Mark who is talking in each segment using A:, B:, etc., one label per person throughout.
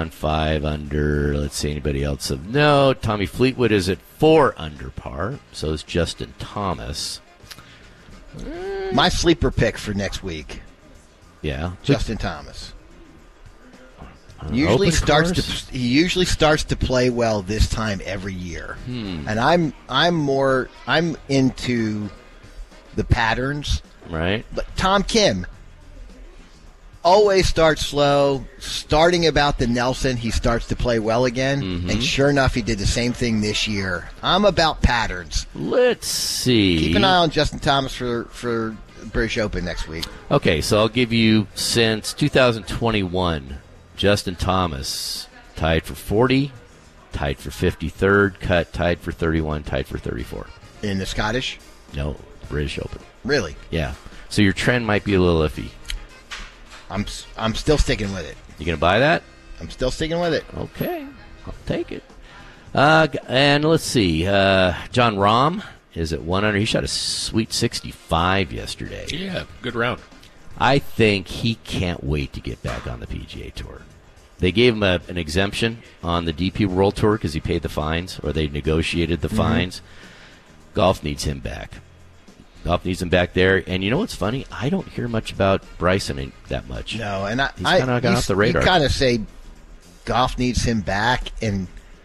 A: John 5 under. Let's see, anybody else of note? Tommy Fleetwood is at 4 under par. So is Justin Thomas.
B: My sleeper pick for next week.
A: Yeah.
B: Justin Thomas. He usually starts to play well this time every year. And I'm into the patterns.
A: Right.
B: But Tom Kim always starts slow. Starting about the Nelson, he starts to play well again. And sure enough, he did the same thing this year. I'm about patterns.
A: Let's see.
B: Keep an eye on Justin Thomas for British Open next week.
A: Okay, so I'll give you, since 2021, Justin Thomas tied for 40, tied for 53rd, cut, tied for 31, tied for 34.
B: In the Scottish?
A: No, British Open.
B: Really?
A: Yeah. So your trend might be a little iffy.
B: I'm still sticking with it.
A: You going to buy that?
B: I'm still sticking with it.
A: Okay, I'll take it. And let's see. John Rahm is at 1 under. He shot a sweet 65 yesterday.
C: Yeah, good round.
A: I think he can't wait to get back on the PGA Tour. They gave him an exemption on the DP World Tour because he paid the fines, or they negotiated the fines. Golf needs him back. Golf needs him back there. And you know what's funny? I don't hear much about Bryson that much.
B: No, and
A: he's kind of gone off the radar.
B: You kind of say golf needs him back, and,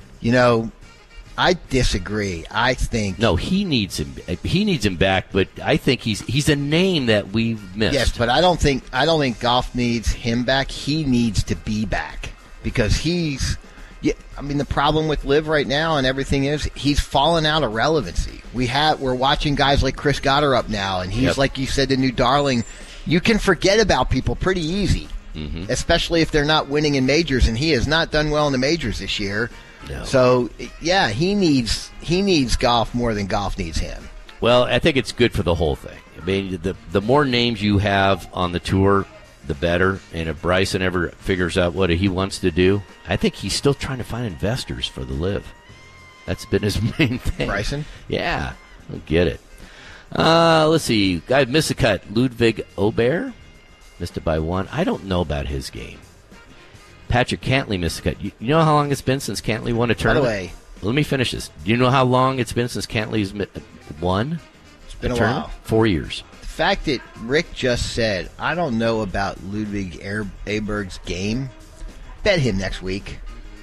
B: I disagree. I think
A: he needs him. He needs him back, but I think he's a name that we've missed.
B: Yes, but I don't think golf needs him back. He needs to be back because the problem with Liv right now and everything is he's fallen out of relevancy. We're watching guys like Chris Gotterup now, and he's like you said, the new darling. You can forget about people pretty easy, especially if they're not winning in majors, and he has not done well in the majors this year.
A: No.
B: So, yeah, he needs golf more than golf needs him.
A: Well, I think it's good for the whole thing. I mean, the more names you have on the tour, the better. And if Bryson ever figures out what he wants to do, I think he's still trying to find investors for the Live. That's been his main thing.
B: Bryson?
A: Yeah, I'll get it. Let's see. Guy missed a cut. Ludwig Aubert missed it by 1. I don't know about his game. Patrick Cantley missed a cut. You know how long it's been since Cantley won a tournament?
B: By the way,
A: let me finish this. Do you know how long it's been since Cantley's won?
B: It's been a
A: tournament?
B: while.
A: 4 years.
B: The fact that Rick just said, I don't know about Ludwig Aberg's game, bet him next week.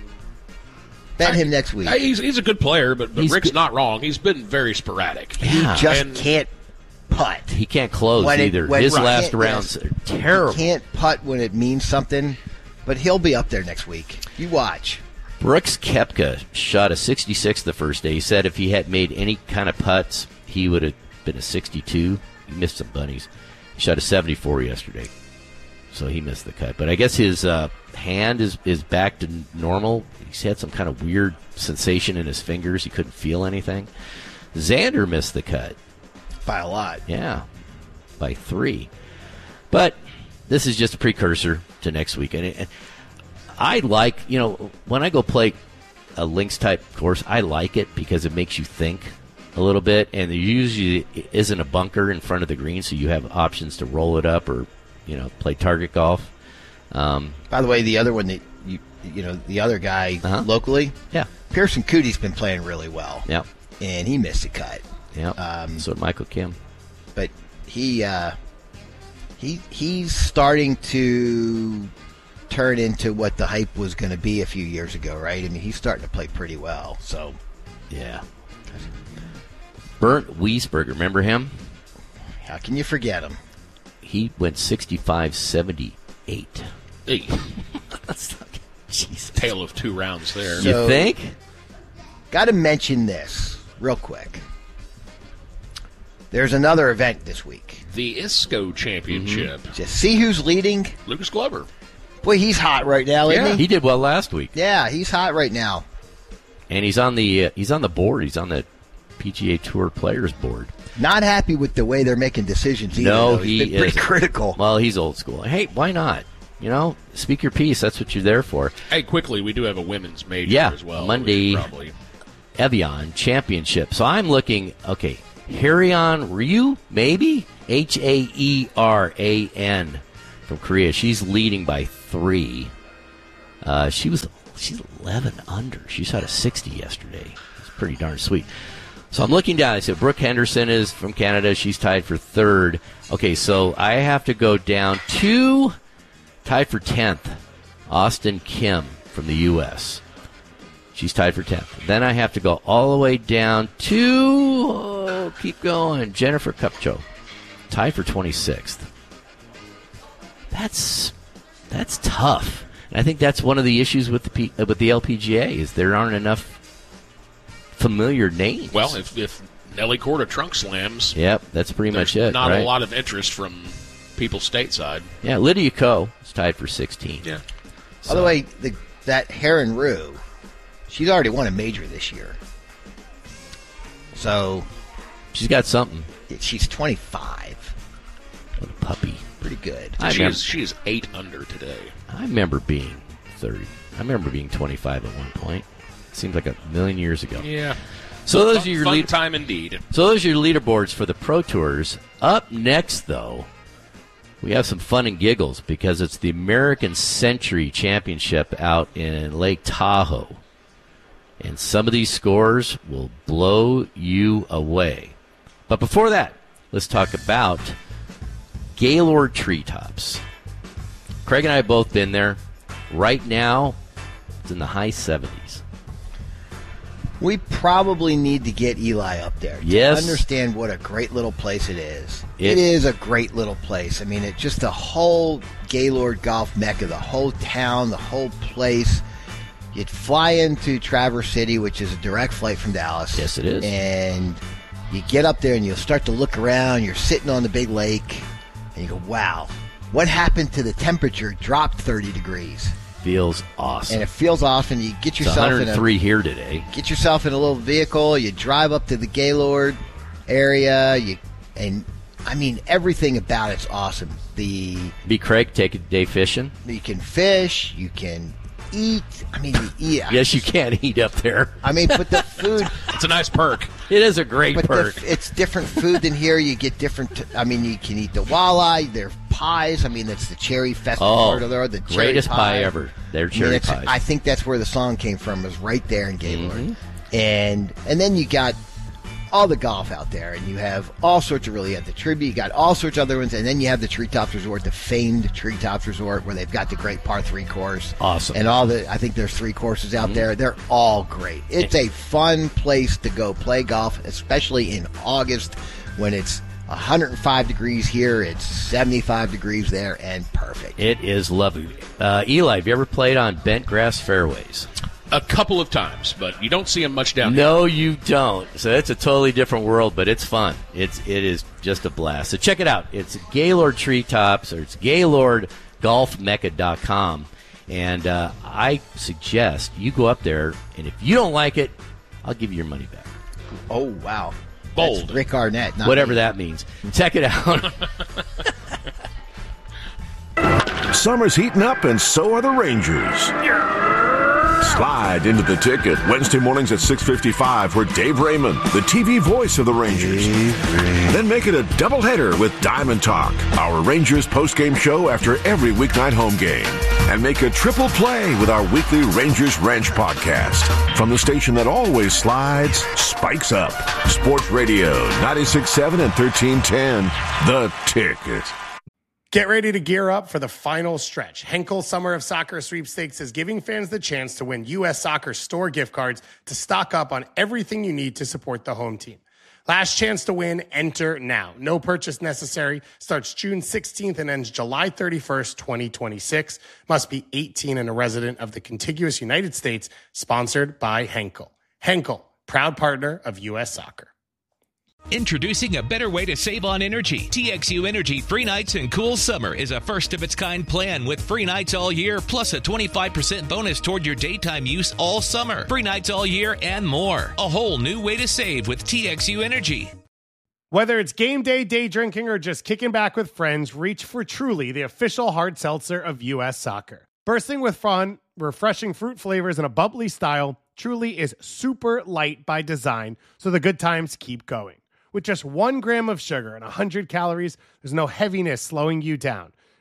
C: He's a good player, but Rick's not wrong. He's been very sporadic.
A: Yeah.
B: He just can't putt.
A: He can't close either. His last rounds are terrible.
B: He can't putt when it means something, but he'll be up there next week. You watch.
A: Brooks Koepka shot a 66 the first day. He said if he had made any kind of putts, he would have been a 62. He missed some bunnies. He shot a 74 yesterday, so he missed the cut. But I guess his hand is back to normal. He's had some kind of weird sensation in his fingers. He couldn't feel anything. Xander missed the cut.
B: By a lot.
A: Yeah, by 3. But this is just a precursor to next week. And I like, when I go play a links-type course, I like it because it makes you think a little bit. And there usually isn't a bunker in front of the green, so you have options to roll it up or, play target golf.
B: By the way, the other one that the other guy locally, Pearson Cootie's been playing really well.
A: Yep.
B: And he missed a cut.
A: Yep. So Michael Kim.
B: But he's starting to turn into what the hype was going to be a few years ago, right? I mean, he's starting to play pretty well. So,
A: yeah. Bernd Wiesberger, remember him?
B: How can you forget him?
A: He went 65-78.
C: Hey.
A: That's like, Jesus.
C: Tale of 2 rounds there.
B: So,
A: you think?
B: Got to mention this real quick. There's another event this week.
C: The ISCO Championship.
B: Just see who's leading.
C: Lucas Glover.
B: Boy, he's hot right now, isn't he?
A: He did well last week.
B: Yeah, he's hot right now.
A: And he's on the board. He's on the PGA Tour Players Board.
B: Not happy with the way they're making decisions either.
A: No,
B: he's been pretty critical.
A: Well, he's old school. Hey, why not? Speak your piece. That's what you're there for.
C: Hey, quickly, we do have a women's major as well.
A: Monday, Evian Championship. So I'm looking, okay, Hyeon Ryu, maybe? Heran from Korea. She's leading by 3. She's 11 under. She shot a 60 yesterday. It's pretty darn sweet. So I'm looking down. I said Brooke Henderson is from Canada. She's tied for third. Okay, so I have to go down to tied for 10th. Austin Kim from the U.S. She's tied for 10th. Then I have to go all the way down to, keep going, Jennifer Kupcho, tied for 26th. That's tough. And I think that's one of the issues with the LPGA is there aren't enough familiar names.
C: Well, if Nelly Korda trunk slams,
A: yep, that's pretty much it.
C: Not
A: right?
C: a lot of interest from people stateside.
A: Yeah, Lydia Ko is tied for 16th.
C: Yeah.
B: By the way, that Heron Rue, she's already won a major this year. So
A: she's got something.
B: She's 25.
A: What a puppy.
B: Pretty good.
C: She is 8 under today.
A: I remember being 30. I remember being 25 at one point. It seems like a million years ago.
C: Yeah.
A: So those are your
C: fun time indeed.
A: So those are your leaderboards for the Pro Tours. Up next, though, we have some fun and giggles because it's the American Century Championship out in Lake Tahoe. And some of these scores will blow you away. But before that, let's talk about Gaylord Treetops. Craig and I have both been there. Right now, it's in the high 70s.
B: We probably need to get Eli up there to
A: Yes.
B: understand what a great little place it is. It is a great little place. I mean, it's just the whole Gaylord Golf Mecca, the whole town, the whole place. You'd fly into Traverse City, which is a direct flight from Dallas.
A: Yes, it is.
B: And you get up there and you'll start to look around. You're sitting on the big lake, and you go, wow, what happened to the temperature? Dropped 30 degrees.
A: Feels awesome.
B: And it feels awesome. You get
A: It's
B: yourself
A: 103 here today.
B: Get yourself in a little vehicle. You drive up to the Gaylord area. Everything about it's awesome.
A: Be Craig, take a day fishing.
B: You can fish. You can eat.
A: Yes, you can eat up there.
B: But the food.
C: It's a nice perk.
A: It is a great perk.
B: It's different food than here. You get different. You can eat the walleye. Their pies. That's the cherry festival. The
A: greatest pie ever. They're cherry pies.
B: I think that's where the song came from. Was right there in Gaylord, and then you got all the golf out there, and you have all sorts of you have the Tribute, you got all sorts of other ones, and then you have the Treetops Resort, the famed Treetops Resort, where they've got the great par 3 course.
A: Awesome.
B: And I think there's 3 courses out there. They're all great. It's a fun place to go play golf, especially in August when it's 105 degrees here, it's 75 degrees there, and perfect.
A: It is lovely. Eli, have you ever played on bent grass fairways?
C: A couple of times, but you don't see them much down
A: here. No, you don't. So it's a totally different world, but it's fun. It is just a blast. So check it out. It's Gaylord Treetops, or it's GaylordGolfMecca.com. And I suggest you go up there, and if you don't like it, I'll give you your money back.
B: Oh, wow.
C: Bold.
B: That's Rick Arnett.
A: Whatever that means. Check it out.
D: Summer's heating up, and so are the Rangers. Slide into the ticket Wednesday mornings at 6:55 for Dave Raymond, the TV voice of the Rangers. Then make it a doubleheader with Diamond Talk, our Rangers postgame show after every weeknight home game. And make a triple play with our weekly Rangers Ranch podcast. From the station that always slides, spikes up. Sports Radio 96.7 and 1310. The Ticket.
E: Get ready to gear up for the final stretch. Henkel Summer of Soccer Sweepstakes is giving fans the chance to win U.S. Soccer store gift cards to stock up on everything you need to support the home team. Last chance to win, enter now. No purchase necessary. Starts June 16th and ends July 31st, 2026. Must be 18 and a resident of the contiguous United States. Sponsored by Henkel. Henkel, proud partner of U.S. Soccer.
F: Introducing a better way to save on energy. TXU Energy Free Nights and Cool Summer is a first-of-its-kind plan with free nights all year, plus a 25% bonus toward your daytime use all summer. Free nights all year and more. A whole new way to save with TXU Energy.
E: Whether it's game day, day drinking, or just kicking back with friends, reach for Truly, the official hard seltzer of U.S. Soccer. Bursting with fun, refreshing fruit flavors, and a bubbly style, Truly is super light by design, so the good times keep going. With just 1 gram of sugar and 100 calories, there's no heaviness slowing you down.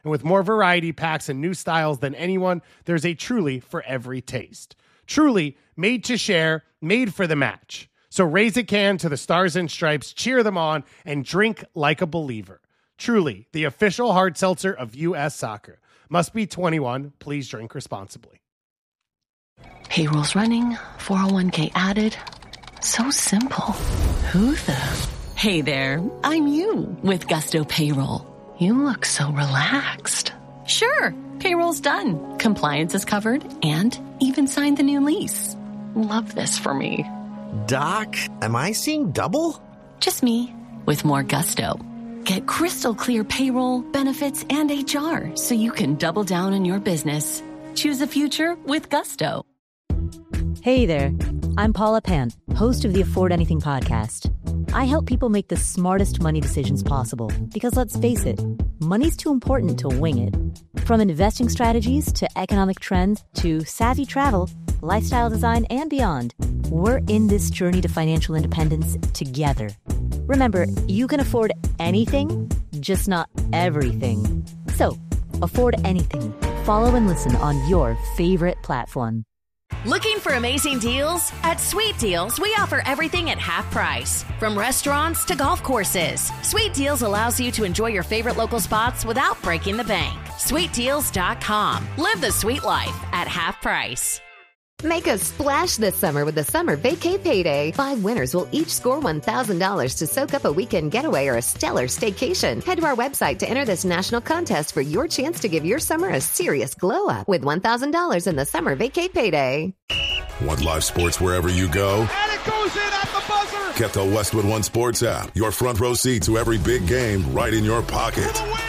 E: And with more variety packs and new styles than anyone, there's a Truly for every taste. Truly, made to share, made for the match. So raise a can to the Stars and Stripes, cheer them on, and drink like a believer. Truly, the official hard seltzer of U.S. Soccer. Must be 21. Please drink responsibly.
G: Payroll's running, 401k added. So simple. Who the... Hey there, I'm you with Gusto Payroll. You look so relaxed. Sure, payroll's done. Compliance is covered and even signed the new lease. Love this for me.
H: Doc, am I seeing double?
G: Just me with more Gusto. Get crystal clear payroll, benefits, and HR so you can double down on your business. Choose a future with Gusto.
I: Hey there, I'm Paula Pan, host of the Afford Anything podcast. I help people make the smartest money decisions possible because, let's face it, money's too important to wing it. From investing strategies to economic trends to savvy travel, lifestyle design, and beyond, we're in this journey to financial independence together. Remember, you can afford anything, just not everything. So, afford anything. Follow and listen on your favorite platform.
J: Looking for amazing deals? At Sweet Deals, we offer everything at half price. From restaurants to golf courses, Sweet Deals allows you to enjoy your favorite local spots without breaking the bank. SweetDeals.com. Live the sweet life at half price.
K: Make a splash this summer with the Summer Vacay Payday. 5 winners will each score $1,000 to soak up a weekend getaway or a stellar staycation. Head to our website to enter this national contest for your chance to give your summer a serious glow up with $1,000 in the Summer Vacay Payday.
D: Want live sports wherever you go?
L: And it goes in at the buzzer!
D: Get the Westwood One Sports app. Your front row seat to every big game right in your pocket.
L: For the win!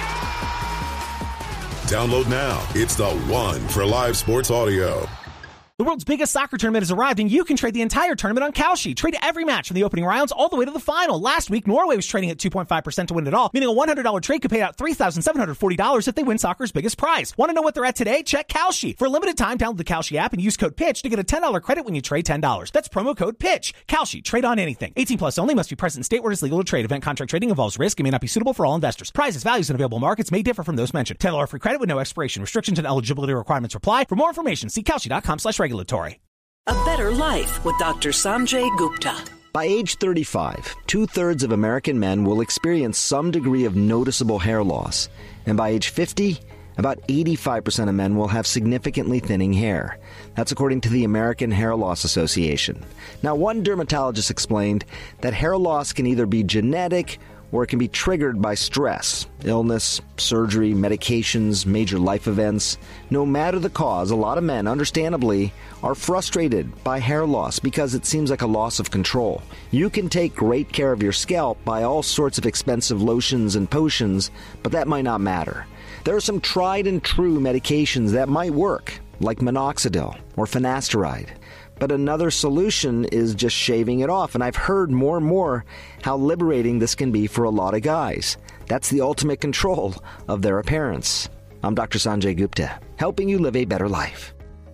D: Download now. It's the one for live sports audio.
M: The world's biggest soccer tournament has arrived, and you can trade the entire tournament on Kalshi. Trade every match from the opening rounds all the way to the final. Last week, Norway was trading at 2.5% to win it all, meaning a $100 trade could pay out $3,740 if they win soccer's biggest prize. Want to know what they're at today? Check Kalshi. For a limited time, download the Kalshi app and use code PITCH to get a $10 credit when you trade $10. That's promo code PITCH. Kalshi. Trade on anything. 18 plus only. Must be present in state where it is legal to trade. Event contract trading involves risk and may not be suitable for all investors. Prizes, values, and available markets may differ from those mentioned. $10 free credit with no expiration. Restrictions and eligibility requirements apply. For more information, see Kalshi.com/regulatory.
N: A better life with Dr. Sanjay Gupta.
H: By age 35, 2/3 of American men will experience some degree of noticeable hair loss. And by age 50, about 85% of men will have significantly thinning hair. That's according to the American Hair Loss Association. Now, one dermatologist explained that hair loss can either be genetic or it can be triggered by stress, illness, surgery, medications, major life events. No matter the cause, a lot of men, understandably, are frustrated by hair loss because it seems like a loss of control. You can take great care of your scalp by all sorts of expensive lotions and potions, but that might not matter. There are some tried and true medications that might work, like minoxidil or finasteride. But another solution is just shaving it off, and I've heard more and more how liberating this can be for a lot of guys. That's the ultimate control of their appearance. I'm Dr. Sanjay Gupta, helping you live a better life.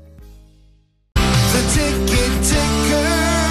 L: The Ticket Ticker.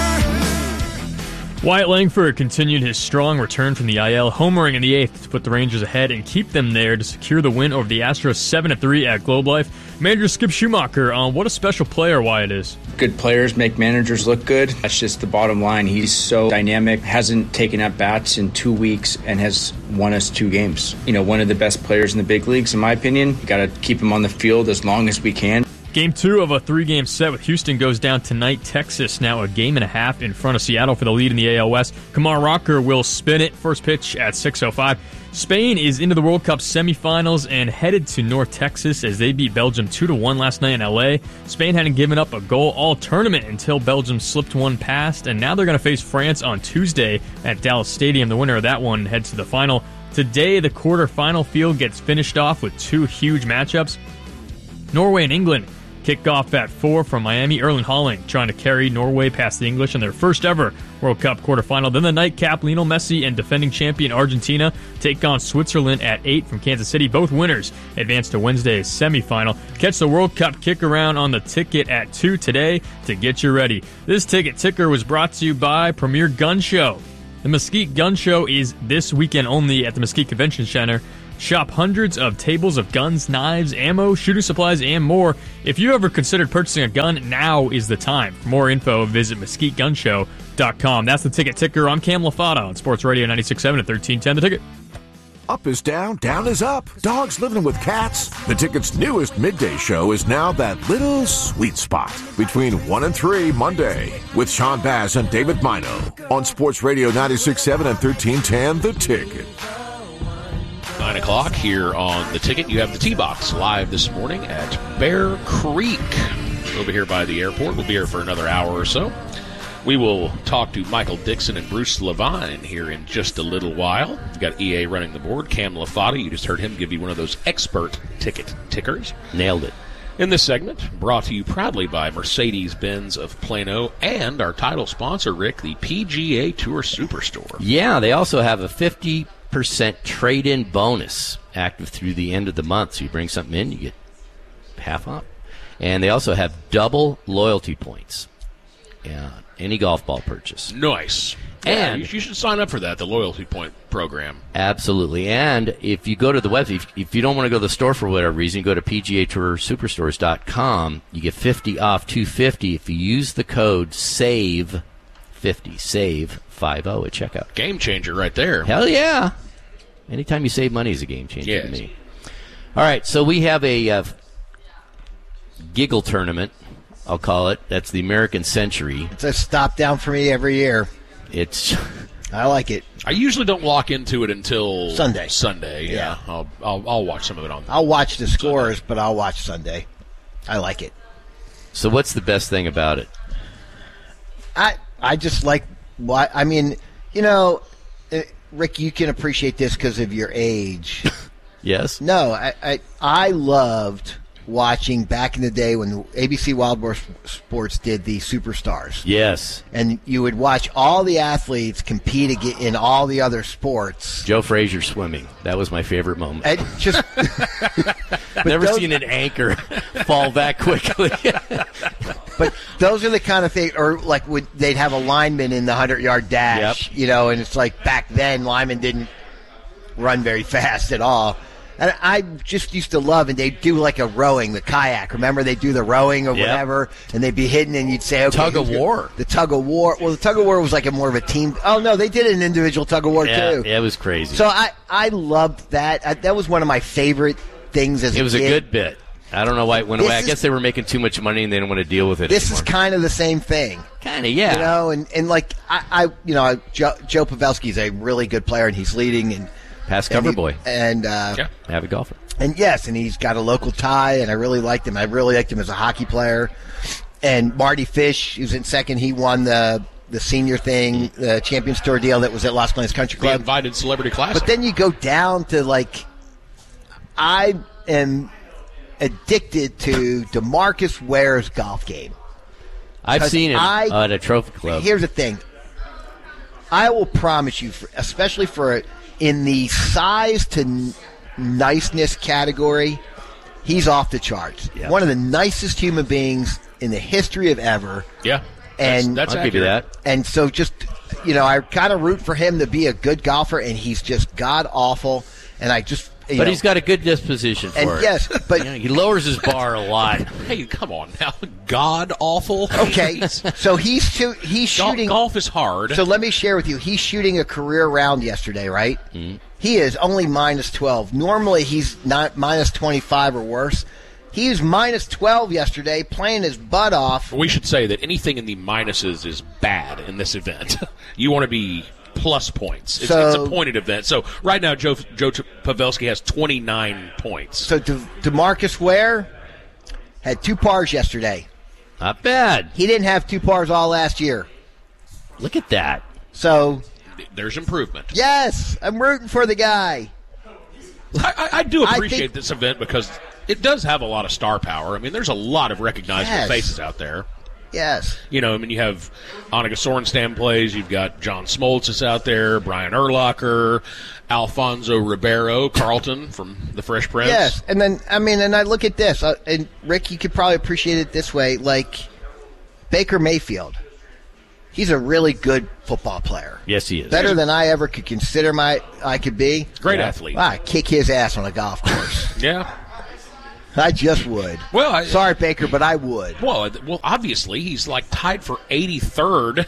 O: Wyatt Langford continued his strong return from the IL, homering in the 8th to put the Rangers ahead and keep them there to secure the win over the Astros 7-3 at Globe Life. Manager Skip Schumacher on what a special player Wyatt is.
P: Good players make managers look good. That's just the bottom line. He's so dynamic, hasn't taken up bats in 2 weeks, and has won us 2 games. You know, one of the best players in the big leagues, in my opinion. You got to keep him on the field as long as we can.
O: Game 2 of a 3-game set with Houston goes down tonight. Texas now a game and a half in front of Seattle for the lead in the AL West. Kumar Rocker will spin it. First pitch at 6:05. Spain is into the World Cup semifinals and headed to North Texas as they beat Belgium 2-1 last night in LA. Spain hadn't given up a goal all tournament until Belgium slipped one past, and now they're going to face France on Tuesday at Dallas Stadium. The winner of that one heads to the final. Today, the quarterfinal field gets finished off with 2 huge matchups. Norway and England kick off at 4 from Miami. Erling Haaland trying to carry Norway past the English in their first ever World Cup quarterfinal. Then the nightcap, Lionel Messi and defending champion Argentina take on Switzerland at 8 from Kansas City. Both winners advance to Wednesday's semifinal. Catch the World Cup kick around on the ticket at 2 today to get you ready. This ticket ticker was brought to you by Premier Gun Show. The Mesquite Gun Show is this weekend only at the Mesquite Convention Center. Shop hundreds of tables of guns, knives, ammo, shooting supplies, and more. If you ever considered purchasing a gun, now is the time. For more info, visit MesquiteGunShow.com. That's the Ticket Ticker. I'm Cam LaFata on Sports Radio 96.7 at 1310 The Ticket.
D: Up is down, down is up. Dogs living with cats. The Ticket's newest midday show is now that little sweet spot between 1 and 3 Monday with Sean Bass and David Mino on Sports Radio 96.7 and 1310 The Ticket.
C: 9 o'clock here on The Ticket. You have the T-Box live this morning at Bear Creek. Over here by the airport. We'll be here for another hour or so. We will talk to Michael Dixon and Bruce Levine here in just a little while. We've got EA running the board. Cam LaFata, you just heard him give you one of those expert ticket tickers.
A: Nailed it.
C: In this segment, brought to you proudly by Mercedes-Benz of Plano and our title sponsor, Rick, the PGA Tour Superstore.
A: Yeah, they also have a 50% trade-in bonus active through the end of the month. So you bring something in, you get half off. And they also have double loyalty points. Yeah, any golf ball purchase.
C: Nice. And you should sign up for that, the loyalty point program.
A: Absolutely. And if you go to the website, if you don't want to go to the store for whatever reason, you go to PGATourSuperstores.com. You get 50 off $250 if you use the code SAVE50, SAVE50 at checkout.
C: Game changer right there.
A: Hell yeah. Anytime you save money is a game changer to me. All right, so we have a giggle tournament, I'll call it. That's the American Century.
B: It's a stop down for me every year. I like it.
C: I usually don't walk into it until
B: Sunday.
C: Yeah. I'll watch some of it on.
B: I'll watch the scores, but I'll watch Sunday. I like it.
A: So what's the best thing about it?
B: I just like what I mean. You know, Rick, you can appreciate this because of your age.
A: Yes.
B: No, I loved watching back in the day when ABC Wildboard Sports did the Superstars.
A: Yes.
B: And you would watch all the athletes compete in all the other sports.
A: Joe Frazier swimming. That was my favorite moment.
B: And just
A: Never seen an anchor fall that quickly.
B: But those are the kind of things, or like they'd have a lineman in the 100-yard dash, you know, and it's like back then linemen didn't run very fast at all. And I just used to love, and they'd do like a rowing, the kayak. Remember, they'd do the rowing or whatever, and they'd be hitting, and you'd say, okay.
A: Tug of war.
B: The tug of war. Well, the tug of war was like more of a team. Oh, no, they did an individual tug of war, too.
A: Yeah, it was crazy.
B: So I loved that. That was one of my favorite things as a kid.
A: It was a good bit. I don't know why it went away. I guess they were making too much money, and they didn't want to deal with it
B: This
A: anymore.
B: is kind of the same thing.
A: Kind of, yeah.
B: You know, and like, Joe Pavelski's a really good player, and he's leading, and
A: past cover boy.
B: And
A: avid golfer.
B: And yes, and he's got a local tie, and I really liked him. I really liked him as a hockey player. And Marty Fish, who's in second, he won the senior thing, the Champions Tour deal that was at Las Vegas Country Club.
C: The invited celebrity classic.
B: But then you go down to, like, I am addicted to DeMarcus Ware's golf game.
A: I've seen it at a trophy club.
B: Here's the thing. I will promise you, especially in the size to niceness category, he's off the charts. Yeah. One of the nicest human beings in the history of ever.
C: Yeah,
B: and
C: that's
A: I'll give you that.
B: And so just, I kind of root for him to be a good golfer, and he's just god-awful, and I just...
A: But he's got a good disposition for it.
B: Yes, but...
A: he lowers his bar a lot.
C: Hey, come on now. God-awful.
B: Okay, so he's shooting...
C: Golf is hard.
B: So let me share with you. He's shooting a career round yesterday, right? Mm-hmm. He is only minus 12. Normally, he's not minus 25 or worse. He was minus 12 yesterday, playing his butt off.
C: We should say that anything in the minuses is bad in this event. You want to be plus points. It's a pointed event. So right now, Joe Pavelski has 29 points.
B: So DeMarcus Ware had 2 pars yesterday.
A: Not bad.
B: He didn't have 2 pars all last year.
A: Look at that.
B: So...
C: there's improvement.
B: Yes, I'm rooting for the guy.
C: I do appreciate this event because it does have a lot of star power. I mean, there's a lot of recognizable faces out there.
B: Yes.
C: You have Annika Sorenstam plays. You've got John Smoltz is out there, Brian Urlacher, Alfonso Ribeiro, Carlton from The Fresh Prince.
B: Yes, and then, and I look at this, and Rick, you could probably appreciate it this way, like Baker Mayfield. He's a really good football player.
A: Yes, he is.
B: Better than I ever could consider I could be.
C: Great athlete.
B: I'd kick his ass on a golf course.
C: Yeah.
B: I just would.
C: Well,
B: sorry, Baker, but I would.
C: Well, obviously, he's like tied for 83rd.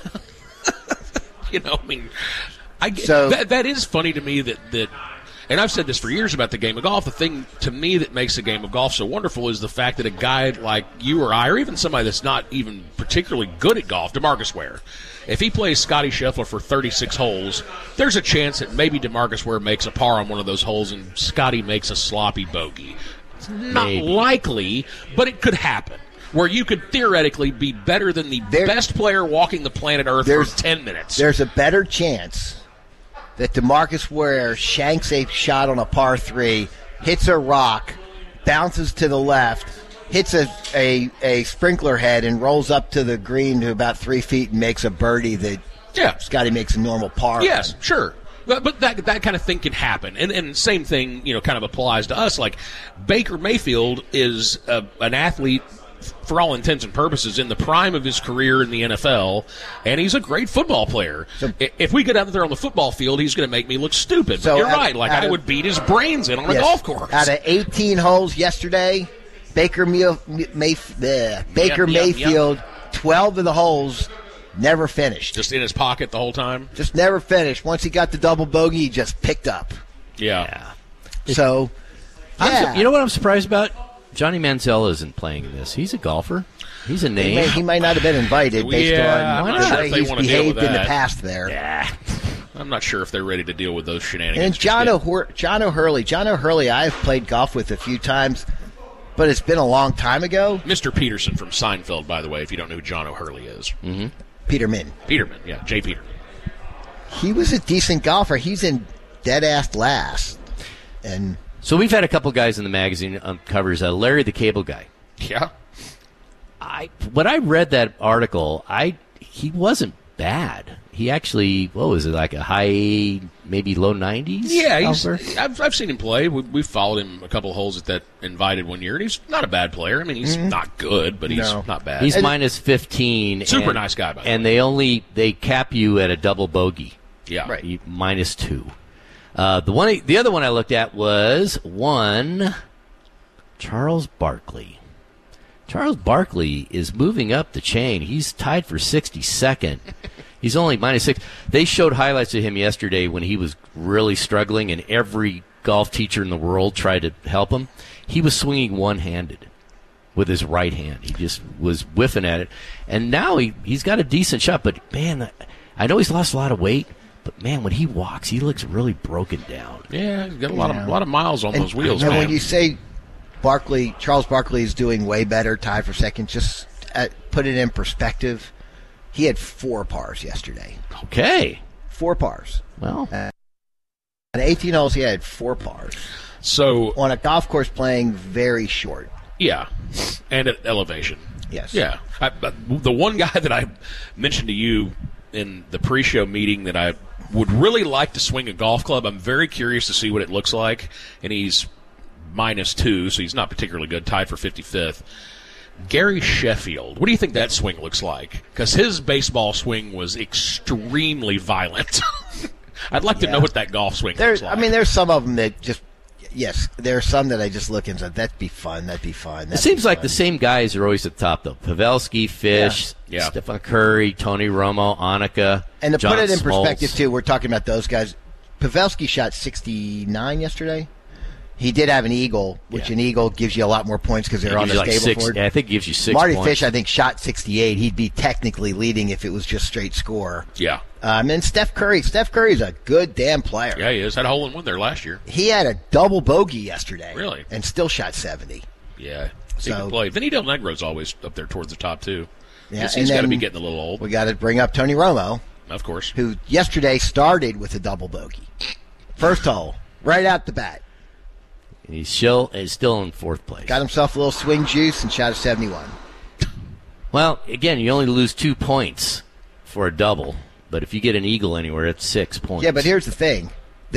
C: That is funny to me that, and I've said this for years about the game of golf. The thing to me that makes the game of golf so wonderful is the fact that a guy like you or I, or even somebody that's not even particularly good at golf, DeMarcus Ware, if he plays Scotty Scheffler for 36 holes, there's a chance that maybe DeMarcus Ware makes a par on one of those holes and Scotty makes a sloppy bogey. It's not likely, but it could happen. Where you could theoretically be better than the best player walking the planet Earth for 10 minutes.
B: There's a better chance that DeMarcus Ware shanks a shot on a par 3, hits a rock, bounces to the left, hits a sprinkler head, and rolls up to the green to about 3 feet and makes a birdie that Scotty makes a normal par.
C: Yes, sure. But that kind of thing can happen. And same thing, kind of applies to us. Like Baker Mayfield is an athlete for all intents and purposes in the prime of his career in the NFL, and he's a great football player. If we get out there on the football field, he's going to make me look stupid. But you're right. Like I would beat his brains in on a golf course.
B: Out of 18 holes yesterday, Baker Mayfield, 12 of the holes never finished.
C: Just in his pocket the whole time?
B: Just never finished. Once he got the double bogey, he just picked up.
C: Yeah.
B: So,
A: you know what I'm surprised about? Johnny Manziel isn't playing in this. He's a golfer. He's a name.
B: He might not have been invited based on the way he's behaved in the past there.
C: Yeah. I'm not sure if they're ready to deal with those shenanigans.
B: And John O'Hurley, I've played golf with a few times, but it's been a long time ago.
C: Mr. Peterson from Seinfeld, by the way, if you don't know who John O'Hurley is.
A: Mm-hmm.
B: Peterman,
C: yeah, Jay Peterman.
B: He was a decent golfer. He's in dead-ass last. And
A: so we've had a couple guys in the magazine covers. Larry the Cable Guy.
C: Yeah.
A: When I read that article, he wasn't bad. He actually, what was it, like a high, maybe low 90s?
C: Yeah, I've seen him play. We've followed him a couple of holes at that Invited one year, and he's not a bad player. I mean, he's not good, but he's not bad.
A: He's minus 15.
C: Super nice guy, by the way.
A: And they cap you at a double bogey.
C: Yeah.
A: Right. Minus 2. The other one I looked at was Charles Barkley. Charles Barkley is moving up the chain. He's tied for 62nd. He's only minus 6. They showed highlights of him yesterday when he was really struggling, and every golf teacher in the world tried to help him. He was swinging one-handed with his right hand. He just was whiffing at it. And now he's got a decent shot, but, man, I know he's lost a lot of weight. But, man, when he walks, he looks really broken down.
C: Yeah, he's got a lot of miles on those wheels,
B: man.
C: Man.
B: When you say Charles Barkley is doing way better, tied for second, just put it in perspective. He had 4 pars yesterday.
A: Okay.
B: 4 pars.
A: Well.
B: On 18 holes, he had 4 pars.
C: So
B: on a golf course playing very short.
C: Yeah, and at elevation.
B: Yes.
C: Yeah. The one guy that I mentioned to you in the pre-show meeting that I would really like to swing a golf club, I'm very curious to see what it looks like, and he's minus 2, so he's not particularly good, tied for 55th. Gary Sheffield. What do you think that swing looks like? Because his baseball swing was extremely violent. I'd like to know what that golf swing looks like.
B: I mean, there's some of them that just, yes, there are some that I just look and say, that'd be fun.
A: It seems like the same guys are always at the top, though. Pavelski, Fish, Stephen Curry, Tony Romo, Annika,
B: and to
A: John
B: put it in
A: Smoltz.
B: perspective, too, we're talking about those guys. Pavelski shot 69 yesterday. He did have an eagle, which an eagle gives you a lot more points because they're on the stableford.
A: I think it gives you 6
B: Marty
A: points.
B: Fish, I think, shot 68. He'd be technically leading if it was just straight score.
C: Yeah.
B: And Steph Curry's a good damn player.
C: Yeah, he is. Had a hole-in-one there last year.
B: He had a double bogey yesterday.
C: Really?
B: And still shot 70.
C: Yeah. He can play. Vinny Del Negro's always up there towards the top, too.
B: Yeah,
C: he's got to be getting a little old.
B: We got to bring up Tony Romo.
C: Of course.
B: Who yesterday started with a double bogey. First hole, right out the bat.
A: He's still in 4th place.
B: Got himself a little swing juice and shot a 71.
A: Well, again, you only lose 2 points for a double, but if you get an eagle anywhere, it's 6 points.
B: Yeah, but here's the thing.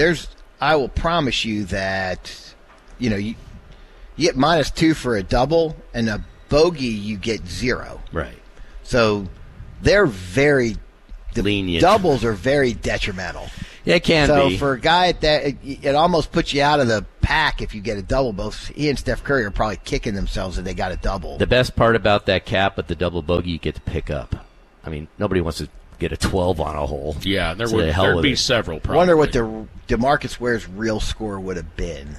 B: I will promise you that, you get minus 2 for a double, and a bogey you get 0.
A: Right.
B: So they're very
A: lenient.
B: Doubles are very detrimental.
A: Yeah, it can
B: so
A: be.
B: So for a guy at that, it almost puts you out of the pack if you get a double. Both he and Steph Curry are probably kicking themselves if they got a double.
A: The best part about that cap with the double bogey, you get to pick up. I mean, nobody wants to get a 12 on a hole.
C: Yeah, there'd be several.
B: I wonder what the DeMarcus Ware's real score would have been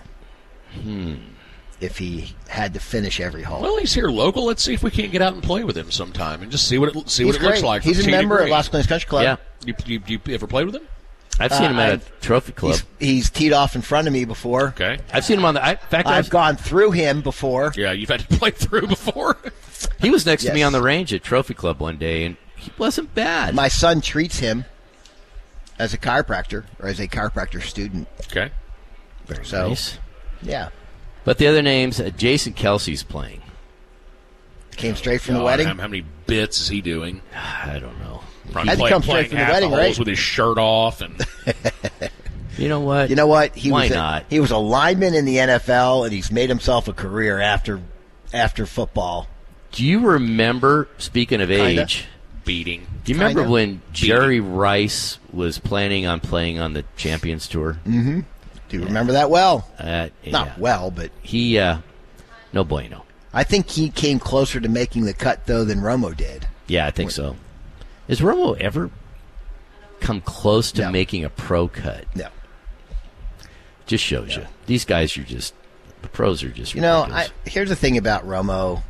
B: if he had to finish every hole.
C: Well, he's here local. Let's see if we can't get out and play with him sometime and just see what it looks like.
B: He's a member at Las Colinas Country Club.
C: Yeah. You ever played with him?
A: I've seen him at a trophy club.
B: He's teed off in front of me before.
C: Okay.
A: I've seen him on the.
B: I've gone through him before.
C: Yeah, you've had to play through before.
A: He was next to me on the range at Trophy Club one day, and he wasn't bad.
B: My son treats him as a chiropractor or as a chiropractor student.
C: Okay.
A: Very nice.
B: Yeah.
A: But the other names, Jason Kelsey's playing.
B: Came straight from the wedding?
C: How many bits is he doing?
A: I don't know.
B: Had to come straight from the wedding, right?
C: With his shirt off. And
A: You know what?
B: Why
A: not?
B: He was a lineman in the NFL, and he's made himself a career after football.
A: Do you remember, speaking of age,
C: beating?
A: Do you remember when Jerry Rice was planning on playing on the Champions Tour?
B: Mm-hmm. Do you remember that well?
A: Not
B: well, but
A: he no bueno.
B: I think he came closer to making the cut though than Romo did.
A: Yeah, I think so. Has Romo ever come close to making a pro cut?
B: No.
A: Just shows you. These guys are just the pros are just.
B: Here's the thing about Romo.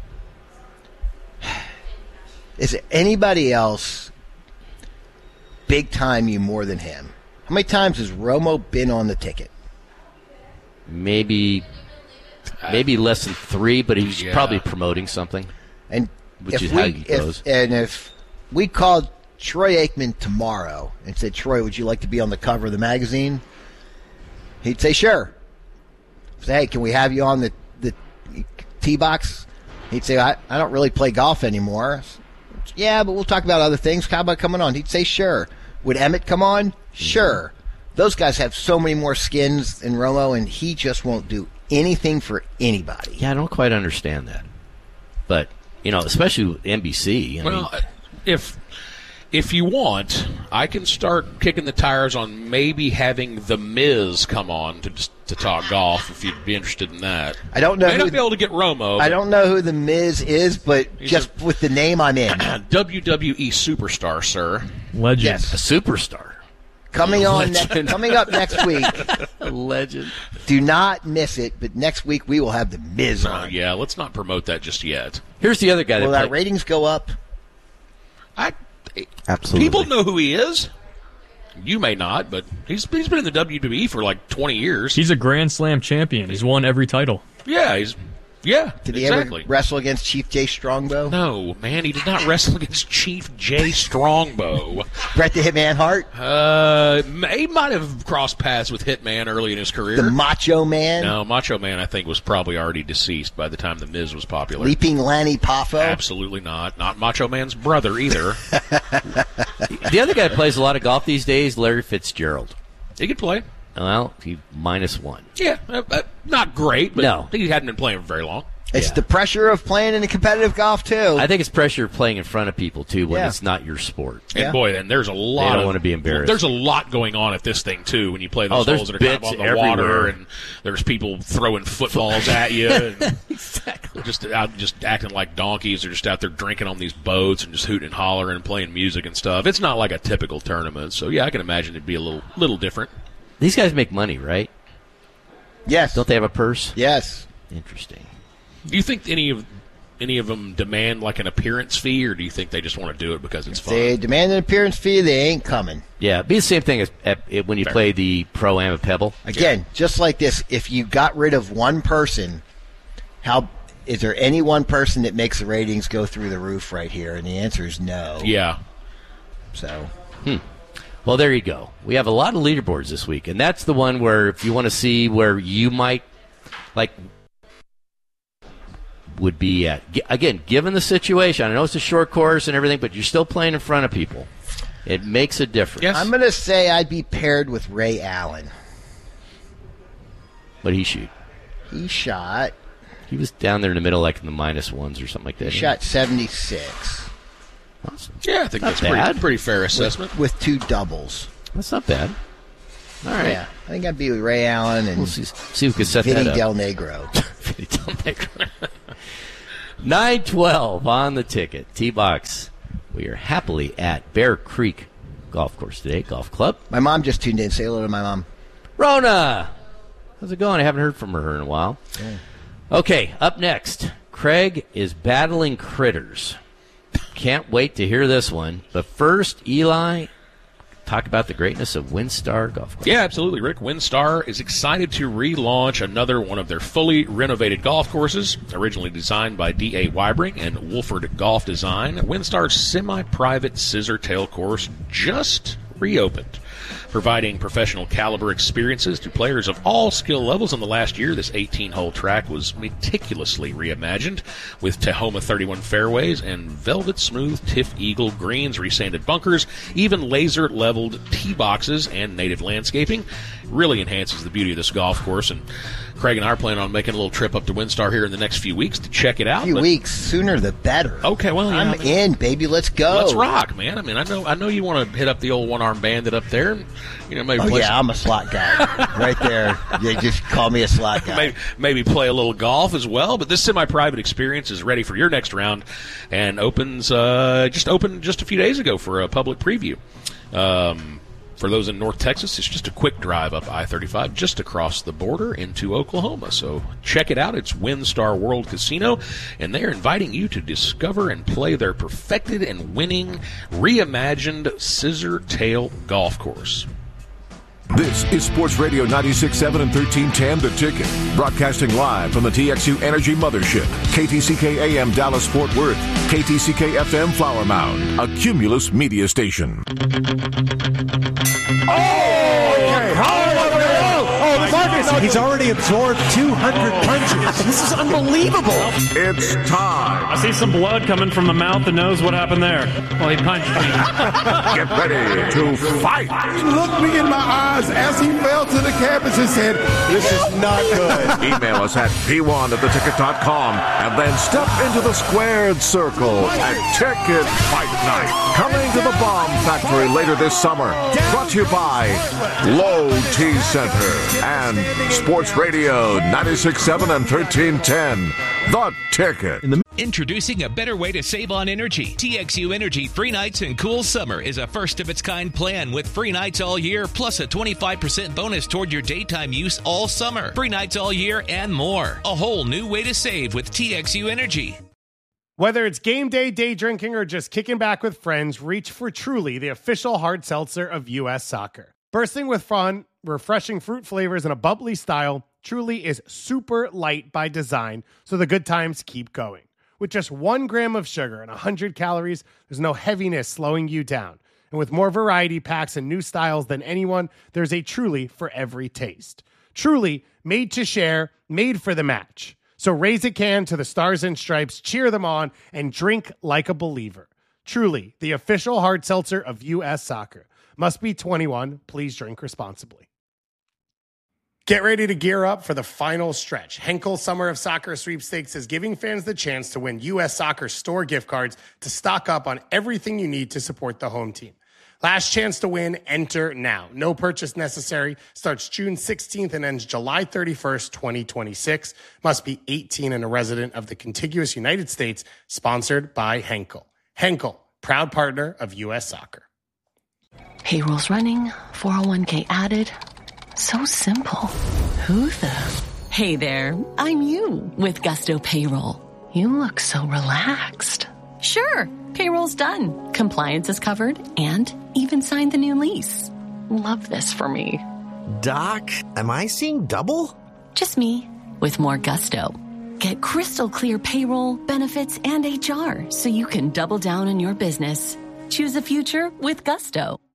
B: Is there anybody else big time you more than him? How many times has Romo been on the ticket?
A: Maybe less than 3, but he's probably promoting something.
B: And
A: which is how he goes.
B: If we called Troy Aikman tomorrow and said, Troy, would you like to be on the cover of the magazine? He'd say, sure. Say, hey, can we have you on the tee box? He'd say, I don't really play golf anymore. Yeah, but we'll talk about other things. How about coming on? He'd say, sure. Would Emmett come on? Sure. Those guys have so many more skins than Romo, and he just won't do anything for anybody.
A: Yeah, I don't quite understand that. But, especially with NBC.
C: Well, if you want, I can start kicking the tires on maybe having The Miz come on to talk golf if you'd be interested in that.
B: I don't know.
C: May not be able to get Romo.
B: I don't know who The Miz is, but just with the name I'm in.
C: WWE superstar, sir.
O: Legend.
B: Yes.
A: A superstar.
B: Coming up next week.
A: A legend.
B: Do not miss it, but next week we will have The Miz on.
C: Yeah, let's not promote that just yet.
A: Here's the other guy.
B: Will our ratings go up?
A: Absolutely.
C: People know who he is. You may not, but he's been in the WWE for like 20 years.
O: He's a Grand Slam champion. He's won every title.
C: Yeah,
B: Did he ever wrestle against Chief Jay Strongbow?
C: No, man, he did not wrestle against Chief Jay Strongbow.
B: Bret the Hitman Hart?
C: He might have crossed paths with Hitman early in his career.
B: The Macho Man?
C: No, Macho Man I think was probably already deceased by the time The Miz was popular.
B: Leaping Lanny Poffo?
C: Absolutely not. Not Macho Man's brother either.
A: The other guy that plays a lot of golf these days, Larry Fitzgerald.
C: He could play.
A: Well, he -1.
C: Yeah, not great, but
A: no.
C: He hadn't been playing for very long.
B: It's the pressure of playing in a competitive golf, too.
A: I think it's pressure of playing in front of people, too, when it's not your sport.
C: And, boy, then there's a lot
A: They don't want to be embarrassed.
C: There's a lot going on at this thing, too, when you play those
A: there's
C: holes that are kind of
A: bits
C: on the
A: everywhere.
C: water, and there's people throwing footballs at you. And
A: exactly.
C: Just acting like donkeys. They're just out there drinking on these boats and just hooting and hollering and playing music and stuff. It's not like a typical tournament, so, yeah, I can imagine it'd be a little different.
A: These guys make money, right?
B: Yes.
A: Don't they have a purse?
B: Yes.
A: Interesting.
C: Do you think any of them demand like an appearance fee, or do you think they just want to do it because it's fun?
B: They demand an appearance fee, they ain't coming.
A: Yeah, it'd be the same thing as when you play the Pro-Am at Pebble.
B: Again, just like this, if you got rid of one person, is there any one person that makes the ratings go through the roof right here? And the answer is no.
C: Yeah.
B: So.
A: Well, there you go. We have a lot of leaderboards this week, and that's the one where if you want to see where you might, would be at. Again, given the situation, I know it's a short course and everything, but you're still playing in front of people. It makes a difference.
C: Yes.
B: I'm going to say I'd be paired with Ray Allen.
A: What did he shoot?
B: He shot.
A: He was down there in the middle, like in the -1s or something like that.
B: He shot 76.
C: Yeah, I think
A: Not
C: that's
A: bad.
C: pretty fair assessment.
B: With 2 doubles.
A: That's not bad. All right.
B: Yeah, I think I'd be with Ray Allen and
A: We'll see if we can set
B: Vinny
A: that up.
B: Del Negro.
A: 9:12 on the ticket. T-Box. We are happily at Bear Creek Golf Course today, Golf Club.
B: My mom just tuned in. Say hello to my mom.
A: Rona! How's it going? I haven't heard from her in a while.
B: Yeah.
A: Okay, up next, Craig is battling critters. Can't wait to hear this one. But first, Eli, talk about the greatness of WinStar Golf Course.
C: Yeah, absolutely, Rick. WinStar is excited to relaunch another one of their fully renovated golf courses. Originally designed by D.A. Weibring and Wolford Golf Design, WinStar's semi-private scissor tail course just reopened, providing professional caliber experiences to players of all skill levels. In the last year, this 18-hole track was meticulously reimagined with Tahoma 31 fairways and velvet smooth Tiff Eagle greens, resanded bunkers, even laser-leveled tee boxes and native landscaping. Really enhances the beauty of this golf course, and Craig and I are planning on making a little trip up to WinStar here in the next few weeks to check it out.
B: Weeks, sooner the better.
C: Okay, well, yeah,
B: I'm in, baby. Let's go.
C: Let's rock, man. I mean, I know you want to hit up the old one-arm bandit up there. And, maybe play
B: I'm a slot guy. Right there. They just call me a slot guy.
C: Maybe play a little golf as well. But this semi-private experience is ready for your next round and opened just a few days ago for a public preview. For those in North Texas, it's just a quick drive up I-35 just across the border into Oklahoma. So check it out. It's WinStar World Casino, and they're inviting you to discover and play their perfected and winning reimagined scissor tail golf course.
D: This is Sports Radio 96.7 and 1310 The Ticket. Broadcasting live from the TXU Energy Mothership. KTCK AM Dallas Fort Worth. KTCK FM Flower Mound. A Cumulus media station.
Q: Marcus, he's already absorbed 200 punches. This is unbelievable.
D: It's time.
R: I see some blood coming from the mouth and nose. What happened there? Well, he punched me.
D: Get ready to fight.
L: He looked me in my eyes as he fell to the campus and said, "This is not good."
D: Email us at p1@theticket.com and then step into the squared circle at Ticket Fight Night. Coming to the Bomb Factory later this summer. Brought to you by Low T Center and Sports Radio 96.7 and 1310. The Ticket.
F: Introducing a better way to save on energy. TXU Energy Free Nights and Cool Summer is a first-of-its-kind plan with free nights all year, plus a 25% bonus toward your daytime use all summer. Free nights all year and more. A whole new way to save with TXU Energy.
E: Whether it's game day, day drinking, or just kicking back with friends, reach for Truly, the official hard seltzer of U.S. Soccer. Bursting with fun, refreshing fruit flavors, and a bubbly style, Truly is super light by design, so the good times keep going. With just 1 gram of sugar and 100 calories, there's no heaviness slowing you down. And with more variety packs and new styles than anyone, there's a Truly for every taste. Truly, made to share, made for the match. So raise a can to the Stars and Stripes, cheer them on, and drink like a believer. Truly, the official hard seltzer of U.S. Soccer. Must be 21. Please drink responsibly. Get ready to gear up for the final stretch. Henkel Summer of Soccer Sweepstakes is giving fans the chance to win U.S. Soccer store gift cards to stock up on everything you need to support the home team. Last chance to win, enter now. No purchase necessary. Starts June 16th and ends July 31st, 2026. Must be 18 and a resident of the contiguous United States. Sponsored by Henkel. Henkel, proud partner of U.S. Soccer.
G: Payroll's running, 401k added. So simple. Who the? Hey there, I'm you with Gusto Payroll. You look so relaxed. Sure, payroll's done. Compliance is covered and even signed the new lease. Love this for me.
Q: Doc, am I seeing double?
G: Just me with more Gusto. Get crystal clear payroll, benefits, and HR so you can double down on your business. Choose a future with Gusto.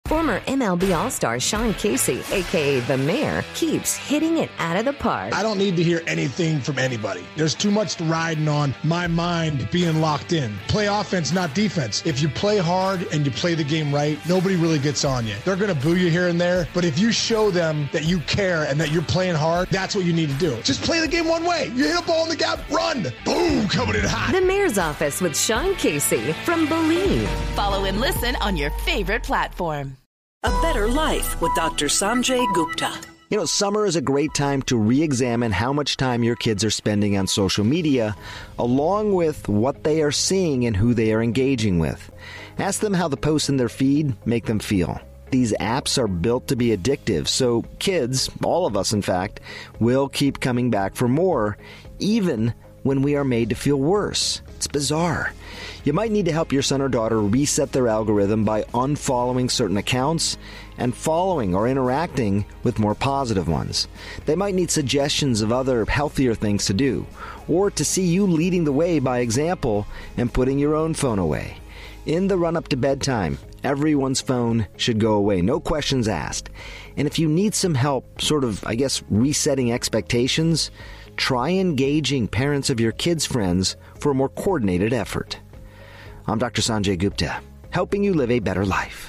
K: Former MLB All-Star Sean Casey, a.k.a. The Mayor, keeps hitting it out of the park.
S: I don't need to hear anything from anybody. There's too much riding on my mind being locked in. Play offense, not defense. If you play hard and you play the game right, nobody really gets on you. They're going to boo you here and there, but if you show them that you care and that you're playing hard, that's what you need to do. Just play the game one way. You hit a ball in the gap, run. Boom, coming in hot.
K: The Mayor's Office with Sean Casey from Believe.
J: Follow and listen on your favorite platform.
N: A Better Life with Dr. Sanjay Gupta.
H: You know, summer is a great time to re-examine how much time your kids are spending on social media, along with what they are seeing and who they are engaging with. Ask them how the posts in their feed make them feel. These apps are built to be addictive, so kids, all of us in fact, will keep coming back for more, even when we are made to feel worse. It's bizarre. You might need to help your son or daughter reset their algorithm by unfollowing certain accounts and following or interacting with more positive ones. They might need suggestions of other healthier things to do, or to see you leading the way by example and putting your own phone away. In the run-up to bedtime, everyone's phone should go away, no questions asked. And if you need some help resetting expectations, try engaging parents of your kids' friends for a more coordinated effort. I'm Dr. Sanjay Gupta, helping you live a better life.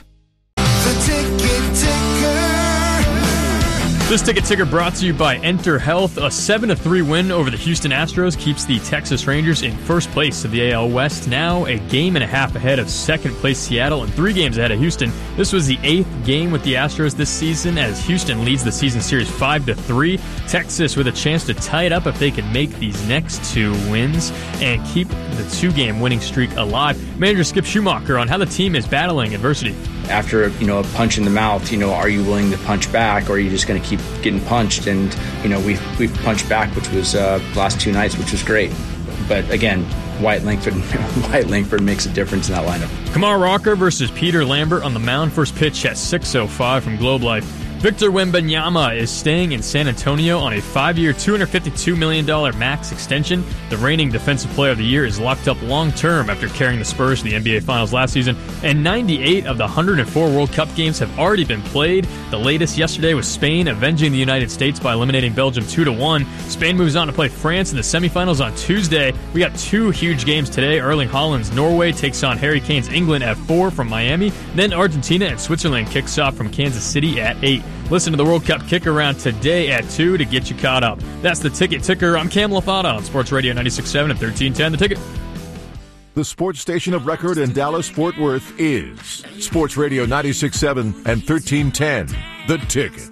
O: This Ticket Ticker brought to you by Enter Health. A 7-3 win over the Houston Astros keeps the Texas Rangers in first place of the AL West, now a game and a half ahead of second place Seattle and 3 games ahead of Houston. This was the 8th game with the Astros this season as Houston leads the season series 5-3. Texas with a chance to tie it up if they can make these next 2 wins and keep the 2-game winning streak alive. Manager Skip Schumacher on how the team is battling adversity.
P: After, a punch in the mouth, are you willing to punch back, or are you just going to keep getting punched? And, we've punched back, which was last 2 nights, which was great. But again, Wyatt Langford makes a difference in that lineup.
O: Kumar Rocker versus Peter Lambert on the mound. First pitch at 6:05 from Globe Life. Victor Wembanyama is staying in San Antonio on a 5-year, $252 million max extension. The reigning Defensive Player of the Year is locked up long-term after carrying the Spurs to the NBA Finals last season, and 98 of the 104 World Cup games have already been played. The latest yesterday was Spain avenging the United States by eliminating Belgium 2-1. Spain moves on to play France in the semifinals on Tuesday. We got 2 huge games today. Erling Haaland's Norway takes on Harry Kane's England at 4 from Miami. Then Argentina and Switzerland kicks off from Kansas City at 8. Listen to the World Cup kick around today at 2 to get you caught up. That's the Ticket Ticker. I'm Cam Lafata on Sports Radio 96.7 and 1310 The Ticket.
D: The sports station of record in Dallas-Fort Worth is Sports Radio 96.7 and 1310 The Ticket.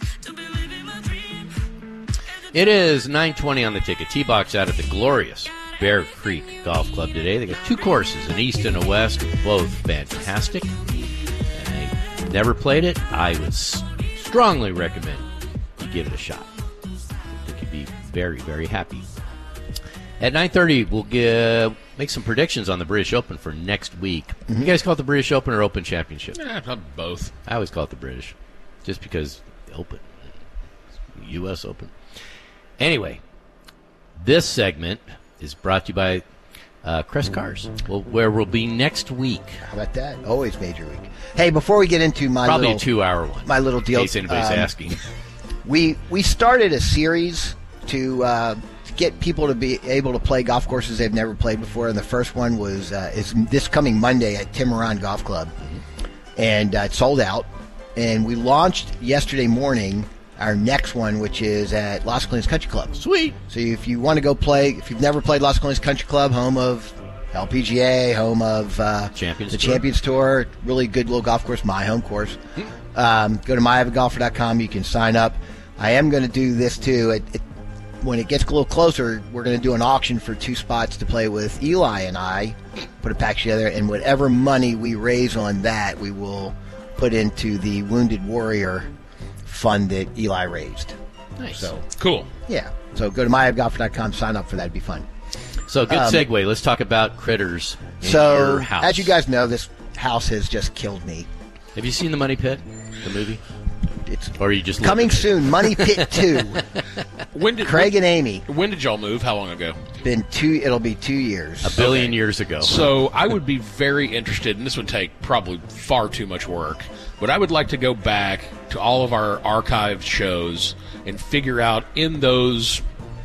A: It is 9:20 on The Ticket. T-Box out at the glorious Bear Creek Golf Club today. They got 2 courses, an east and a west, both fantastic. And they never played it. I would strongly recommend you give it a shot. I think you'd be very, very happy. At 9:30, we'll make some predictions on the British Open for next week. Mm-hmm. You guys call it the British Open or Open Championship?
C: Both.
A: I always call it the British, just because the Open, U.S. Open. Anyway, this segment is brought to you by Crest Cars, where we'll be next week.
B: How about that? Always major week. Hey, before we get into my
A: probably
B: little,
A: a 2-hour one,
B: my little deal,
A: in case anybody's asking,
B: we started a series to get people to be able to play golf courses they've never played before, and the first one is this coming Monday at Tiburon Golf Club, and it sold out. And we launched yesterday morning our next one, which is at Las Colinas Country Club.
A: Sweet.
B: So if you want to go play, if you've never played Las Colinas Country Club, home of LPGA, home of Champions Tour, really good little golf course, my home course. Go to myavagolfer.com. You can sign up. I am going to do this too. When it gets a little closer, we're going to do an auction for 2 spots to play with Eli and I, put a pack together, and whatever money we raise on that, we will put into the Wounded Warrior fund that Eli raised.
A: Nice.
B: So
C: cool.
B: Yeah. So go to myavagolfer.com, sign up for that. It'd be fun.
A: So good segue. Let's talk about critters in
B: your
A: house.
B: As you guys know, this house has just killed me.
A: Have you seen The Money Pit, the movie?
B: It's
A: or you just
B: coming soon. Money Pit 2. Craig and Amy.
C: When did y'all move? How long ago?
B: It'll be 2 years.
A: A billion years ago.
C: So I would be very interested, and this would take probably far too much work, but I would like to go back to all of our archived shows and figure out in those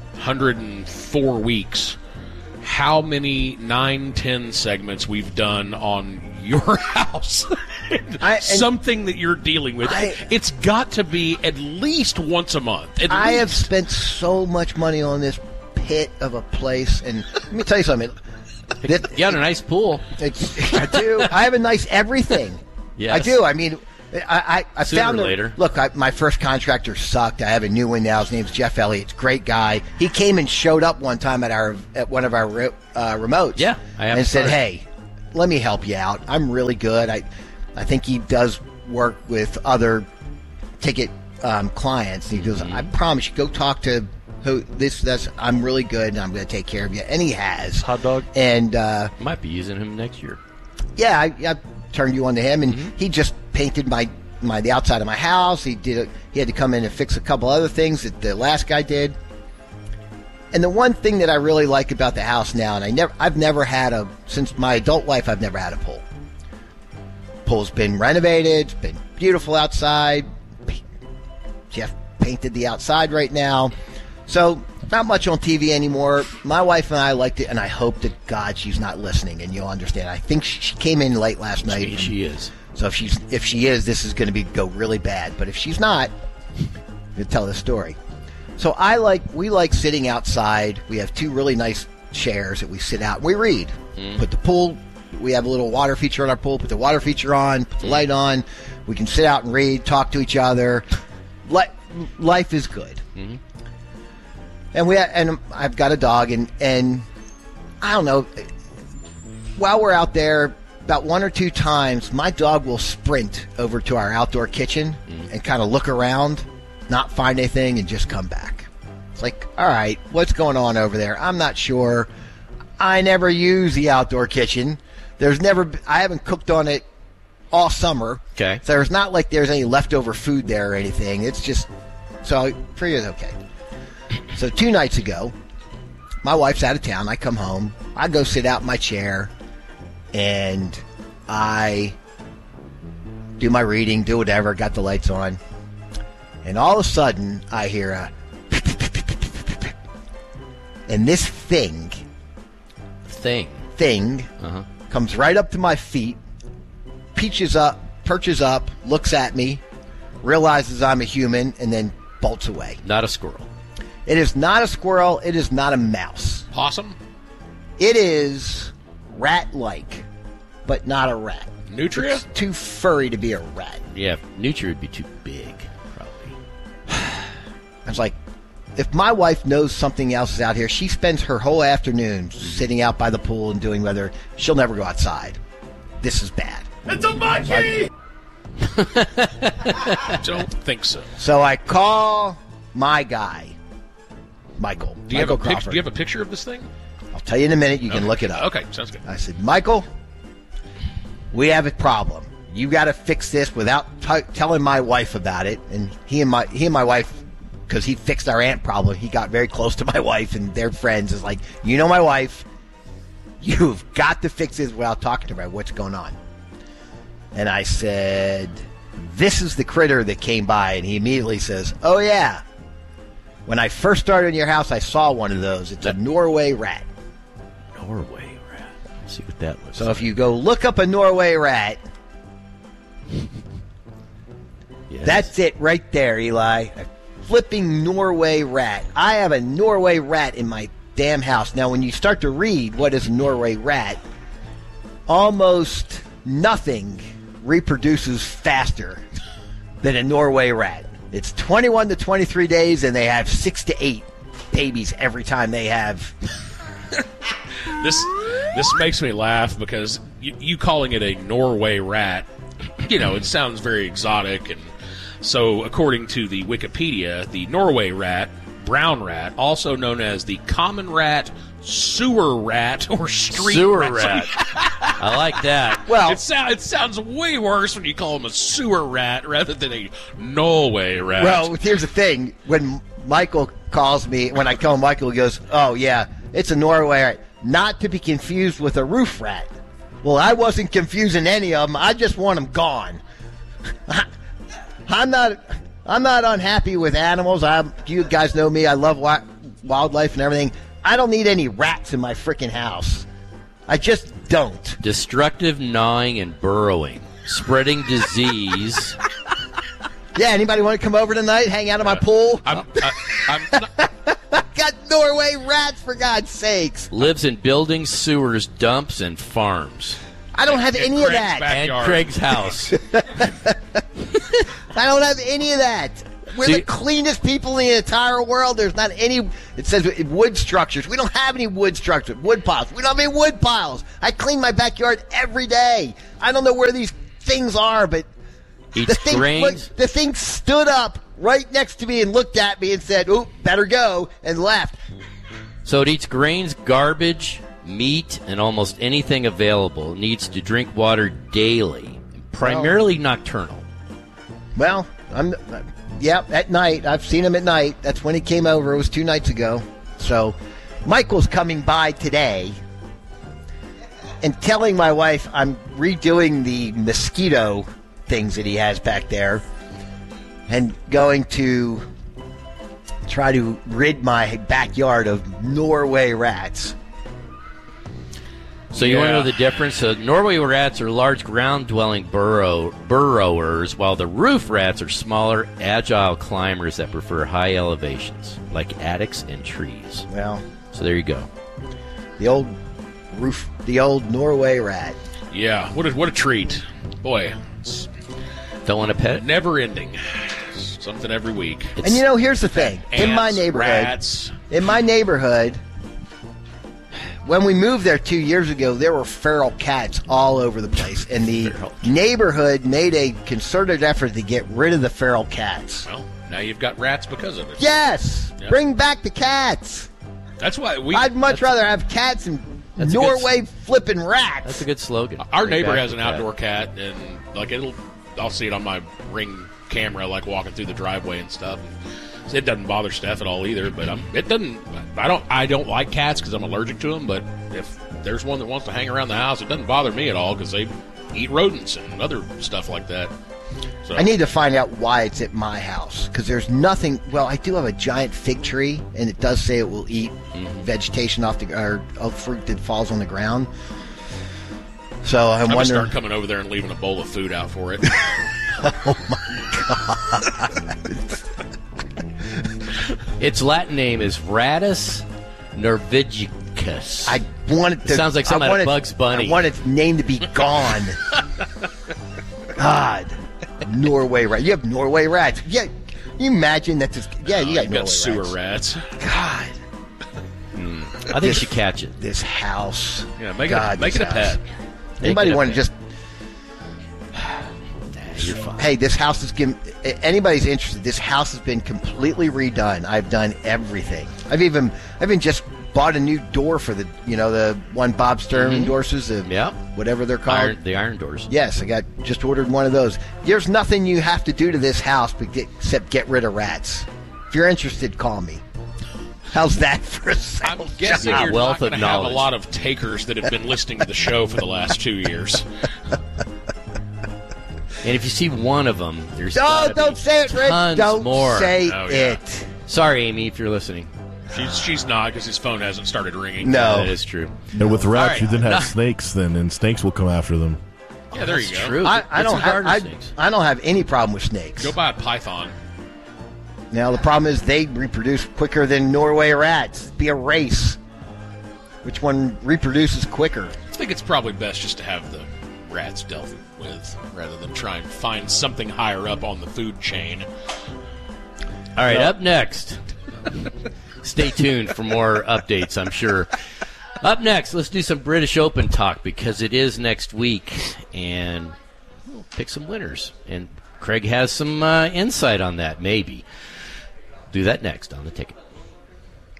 C: 104 weeks how many 9-10 segments we've done on your house. Something that you're dealing with. It's got to be at least once a month.
B: I have spent so much money on this pit of a place, and let me tell you something.
A: You got a nice pool.
B: I do. I have a nice everything.
A: Yes.
B: I do. I mean, I
A: Sooner
B: found
A: or later.
B: Look, my first contractor sucked. I have a new one now. His name's Jeff Elliott. Great guy. He came and showed up one time at one of our remotes.
A: Yeah,
B: and said, "Hey, let me help you out. I'm really good. I think he does work with other ticket clients." And he goes, "I promise you, go talk to that's. I'm really good, and I'm going to take care of you." And he has.
A: Hot dog.
B: And
A: might be using him next year.
B: Yeah, I turned you on to him, and he just painted the outside of my house. He had to come in and fix a couple other things that the last guy did. And the one thing that I really like about the house now, and I've never had since my adult life, I've never had a pool. Pool's been renovated, it's been beautiful outside. Jeff painted the outside right now. So, not much on TV anymore. My wife and I liked it, and I hope to God she's not listening, and you'll understand. I think she came in late last night.
A: She is.
B: So if she is, this is going to go really bad. But if she's not, we'll tell the story. So we like sitting outside. We have 2 really nice chairs that we sit out and we read. Put the pool. We have a little water feature on our pool. Put the water feature on. Put the light on. We can sit out and read, talk to each other. Life is good. And I've got a dog, and I don't know. While we're out there, about 1 or 2 times, my dog will sprint over to our outdoor kitchen and kind of look around, not find anything, and just come back. It's like, all right, what's going on over there? I'm not sure. I never use the outdoor kitchen. I haven't cooked on it all summer.
A: Okay.
B: So there's not like there's any leftover food there or anything. It's just, so for you, it's okay. So 2 nights ago, my wife's out of town. I come home. I go sit out in my chair, and I do my reading, do whatever, got the lights on. And all of a sudden, I hear a and this thing comes right up to my feet, perches up, looks at me, realizes I'm a human, and then bolts away.
A: Not a squirrel.
B: It is not a squirrel. It is not a mouse.
C: Possum?
B: It is rat-like, but not a rat.
C: Nutria?
B: It's too furry to be a rat.
A: Yeah, Nutria would be too big, probably.
B: I was like, if my wife knows something else is out here, she spends her whole afternoon sitting out by the pool and doing whether she'll never go outside. This is bad.
L: It's a monkey!
C: Don't think so.
B: So I call my guy, Michael.
C: Do you have a picture of this thing?
B: I'll tell you in a minute. You can look it up.
C: Okay, sounds good.
B: I said, Michael, we have a problem. You got to fix this without telling my wife about it. And he and my wife, because he fixed our ant problem, he got very close to my wife and their friends. Is like, you know my wife. You've got to fix this without talking to her. What's going on? And I said, this is the critter that came by. And he immediately says, oh, yeah. When I first started in your house, I saw one of those. It's a Norway rat.
A: Norway rat. Let's see what that looks like.
B: So if you go look up a Norway rat,
A: yes.
B: That's it right there, Eli. A flipping Norway rat. I have a Norway rat in my damn house. Now, when you start to read what is a Norway rat, almost nothing reproduces faster than a Norway rat. It's 21 to 23 days, and they have 6 to 8 babies every time they have.
C: This makes me laugh because you calling it a Norway rat, it sounds very exotic. And so according to the Wikipedia, the Norway rat, brown rat, also known as the common rat, sewer rat, or street
A: sewer
C: rat.
A: I like that.
B: Well,
C: it sounds way worse when you call him a sewer rat rather than a Norway rat.
B: Well, here's the thing. When Michael calls me, when I call Michael, he goes, "Oh, yeah, it's a Norway rat." Not to be confused with a roof rat. Well, I wasn't confusing any of them. I just want them gone. I'm not unhappy with animals. You guys know me. I love wildlife and everything. I don't need any rats in my freaking house. I just don't.
A: Destructive gnawing and burrowing, spreading disease.
B: Yeah, anybody want to come over tonight, hang out at my pool?
C: I'm
B: got Norway rats, for God's sakes.
A: Lives in buildings, sewers, dumps, and farms.
B: I don't have any of that.
A: And Craig's house.
B: I don't have any of that. We're the cleanest people in the entire world. There's not any. It says wood structures. We don't have any wood structures. Wood piles. We don't have any wood piles. I clean my backyard every day. I don't know where these things are, but the thing stood up right next to me and looked at me and said, "Ooh, better go," and left.
A: So it eats grains, garbage, meat, and almost anything available. It needs to drink water daily, primarily nocturnal.
B: Well, at night. I've seen him at night. That's when he came over. It was 2 nights ago. So Michael's coming by today and telling my wife I'm redoing the mosquito things that he has back there and going to try to rid my backyard of Norway rats.
A: So you want to know the difference? So Norway rats are large ground-dwelling burrowers, while the roof rats are smaller, agile climbers that prefer high elevations, like attics and trees.
B: Well,
A: so there you go.
B: The old Norway rat.
C: Yeah, what a treat, boy.
A: Don't want to pet it?
C: Never ending. Something every week.
B: And here's the thing. In my neighborhood, when we moved there 2 years ago, there were feral cats all over the place, and the neighborhood made a concerted effort to get rid of the feral cats.
C: Well, now you've got rats because of it.
B: Yes! Yep. Bring back the cats!
C: That's why
B: I'd much rather have cats than Norway flipping rats.
A: That's a good slogan.
C: Our neighbor has an outdoor cat, and I'll see it on my Ring camera, like walking through the driveway and stuff. It doesn't bother Steph at all either, but I don't like cats because I'm allergic to them, but if there's one that wants to hang around the house, it doesn't bother me at all because they eat rodents and other stuff like that. So
B: I need to find out why it's at my house because there's nothing. Well, I do have a giant fig tree, and it does say it will eat vegetation or fruit that falls on the ground. So I'm wondering.
C: Start coming over there and leaving a bowl of food out for it.
B: Oh my God.
A: Its Latin name is Rattus norvegicus.
B: I want it to.
A: Sounds like something out of Bugs Bunny.
B: I want its name to be gone. God, Norway rat. You have Norway rats. Yeah, you imagine that. You got Norway
C: sewer rats.
B: God.
A: I think you should catch it.
B: This house.
C: Yeah, make it a pet.
B: Anybody want to just?
A: You're fine.
B: Hey, this house is given. Anybody's interested? This house has been completely redone. I've done everything. I've even just bought a new door for the one Bob Stern endorses. Whatever they're called.
A: The iron doors.
B: Yes, I just ordered one of those. There's nothing you have to do to this house except get rid of rats. If you're interested, call me. How's that for a sales
C: I'm guessing
B: job?
C: you're not going to have a lot of takers that have been listening to the show for the last 2 years.
A: And if you see one of them, there's
B: don't say it, Rick. Don't
A: more.
B: say it.
A: Sorry, Amy, if you're listening.
C: She's not because his phone hasn't started ringing.
B: No,
A: that is true.
L: And with rats, you then have snakes, and snakes will come after them.
C: Yeah, there you go.
A: True.
B: I don't have any problem with snakes.
C: Go buy a python.
B: Now the problem is they reproduce quicker than Norway rats. It'd be a race. Which one reproduces quicker?
C: I think it's probably best just to have the rats dealt with rather than try and find something higher up on the food chain.
A: All right, up next. Stay tuned for more updates, I'm sure. Up next, let's do some British Open talk because it is next week, and we'll pick some winners. And Craig has some insight on that, maybe. Do that next on The Ticket.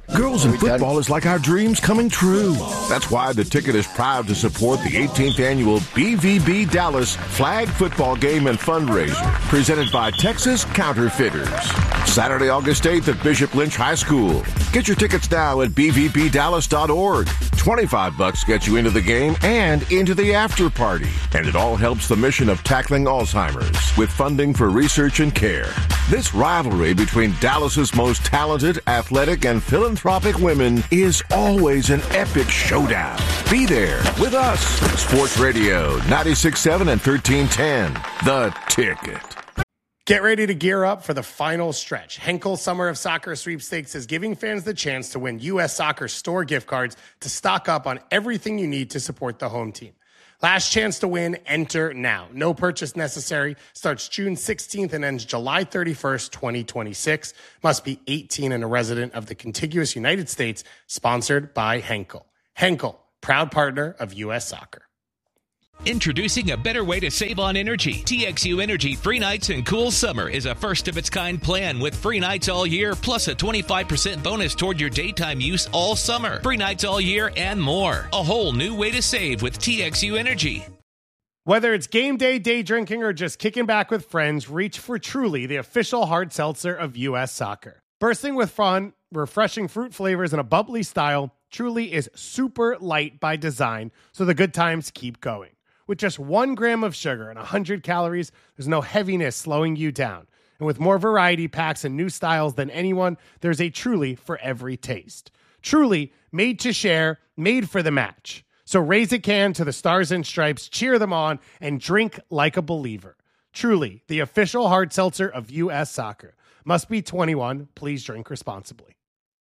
D: Girls in football is like our dreams coming true. That's why the Ticket is proud to support the 18th annual BVB Dallas Flag Football Game and Fundraiser, presented by Texas Counterfeiters. Saturday, August 8th at Bishop Lynch High School. Get your tickets now at bvbdallas.org. $25 gets you into the game and into the after party. And it all helps the mission of tackling Alzheimer's with funding for research and care. This rivalry between Dallas's most talented, athletic, and philanthropic women is always an epic showdown. Be there with us. Sports Radio 96.7 and 1310. The Ticket.
E: Get ready to gear up for the final stretch. Henkel Summer of Soccer Sweepstakes is giving fans the chance to win U.S. Soccer store gift cards to stock up on everything you need to support the home team. Last chance to win, enter now. No purchase necessary. Starts June 16th and ends July 31st, 2026. Must be 18 and a resident of the contiguous United States. Sponsored by Henkel. Henkel, proud partner of U.S. Soccer.
F: Introducing a better way to save on energy. TXU Energy Free Nights and Cool Summer is a first-of-its-kind plan with free nights all year, plus a 25% bonus toward your daytime use all summer. Free nights all year and more. A whole new way to save with TXU Energy.
E: Whether it's game day, day drinking, or just kicking back with friends, reach for Truly, the official hard seltzer of U.S. Soccer. Bursting with fun, refreshing fruit flavors, and a bubbly style, Truly is super light by design, so the good times keep going. With just 1 gram of sugar and 100 calories, there's no heaviness slowing you down. And with more variety packs and new styles than anyone, there's a Truly for every taste. Truly, made to share, made for the match. So raise a can to the Stars and Stripes, cheer them on, and drink like a believer. Truly, the official hard seltzer of U.S. Soccer. Must be 21. Please drink responsibly.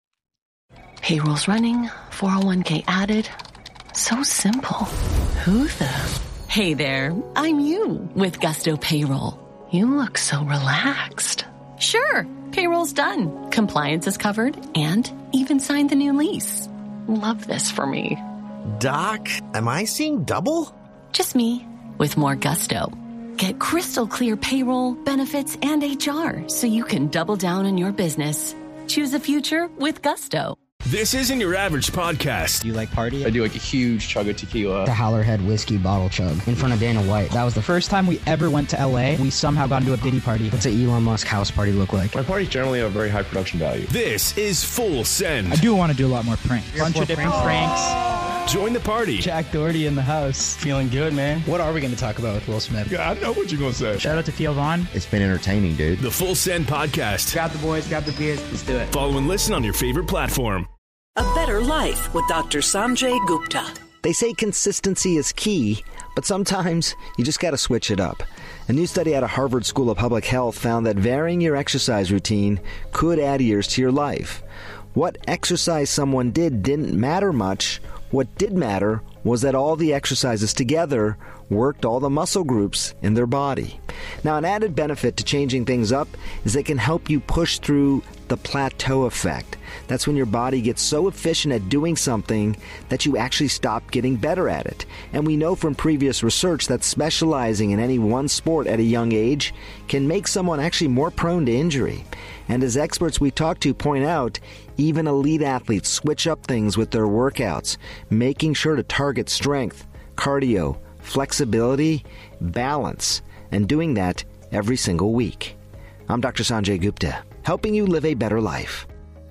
G: Payroll's running, 401k added. So simple. Who the... Hey there, I'm you with Gusto Payroll. You look so relaxed. Sure, payroll's done. Compliance is covered and even signed the new lease. Love this for me.
T: Doc, am I seeing double?
G: Just me with more gusto. Get crystal clear payroll, benefits, and HR so you can double down on your business. Choose a future with Gusto.
U: This isn't your average podcast.
V: Do you like party?
W: I do like a huge chug of tequila.
V: The Howlerhead whiskey bottle chug in front of Dana White. That was the first time we ever went to LA. We somehow got into a Diddy party. What's an Elon Musk house party look like?
W: My parties generally have very high production value.
U: This is Full Send.
V: I do want to do a lot more pranks. Bunch of different pranks.
U: Join the party.
V: Jack Doherty in the house. Feeling good, man. What are we going to talk about with Will Smith?
U: Yeah, I know what you're going to say.
V: Shout out to Theo Vaughn.
T: It's been entertaining, dude.
U: The Full Send podcast.
V: Grab the boys, grab the beers. Let's do it.
U: Follow and listen on your favorite platform.
N: A Better Life with Dr. Sanjay Gupta.
H: They say consistency is key, but sometimes you just got to switch it up. A new study out of Harvard School of Public Health found that varying your exercise routine could add years to your life. What exercise someone did didn't matter much. What did matter was that all the exercises together worked all the muscle groups in their body. Now, an added benefit to changing things up is they can help you push through the plateau effect. That's when your body gets so efficient at doing something that you actually stop getting better at it. And we know from previous research that specializing in any one sport at a young age can make someone actually more prone to injury. And as experts we talk to point out, even elite athletes switch up things with their workouts, making sure to target strength, cardio, flexibility, balance, and doing that every single week. I'm Dr. Sanjay Gupta, helping you live a better life.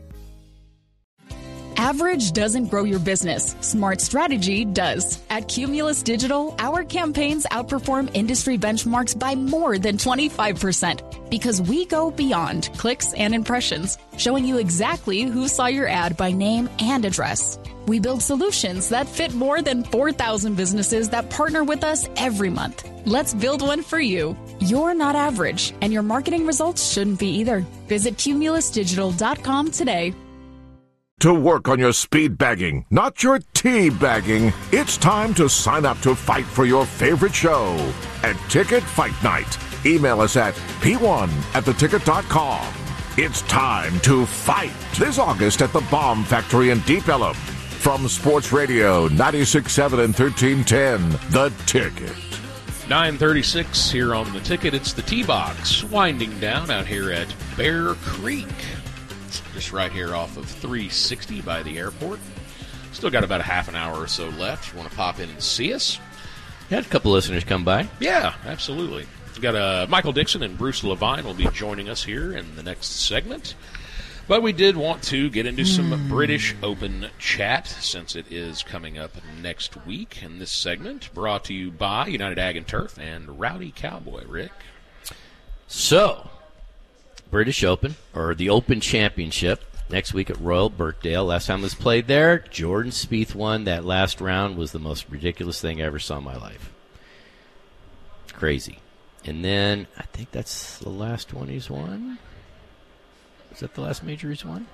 X: Average doesn't grow your business. Smart strategy does. At Cumulus Digital, our campaigns outperform industry benchmarks by more than 25% because we go beyond clicks and impressions, showing you exactly who saw your ad by name and address. We build solutions that fit more than 4,000 businesses that partner with us every month. Let's build one for you. You're not average, and your marketing results shouldn't be either. Visit cumulusdigital.com today.
D: To work on your speed bagging, not your tea bagging, it's time to sign up to fight for your favorite show at Ticket Fight Night. Email us at p1@theticket.com. It's time to fight this August at the Bomb Factory in Deep Ellum. From Sports Radio 96.7 and 1310, The Ticket.
C: 9:36 here on The Ticket. It's the T-Box winding down out here at Bear Creek. just right here off of 360 by the airport. Still got about a half an hour or so left. You want to pop in and see us?
A: Had a couple listeners come by.
C: Yeah, absolutely. We've got Michael Dixon and Bruce Levine will be joining us here in the next segment. But we did want to get into some British Open chat since it is coming up next week. In this segment, brought to you by United Ag and Turf and Rowdy Cowboy. Rick?
A: So, British Open, or the Open Championship, next week at Royal Birkdale. Last time it was played there, Jordan Spieth won. That last round was the most ridiculous thing I ever saw in my life. Crazy. And then, I think that's the last one he's won. Is that the last major he's won?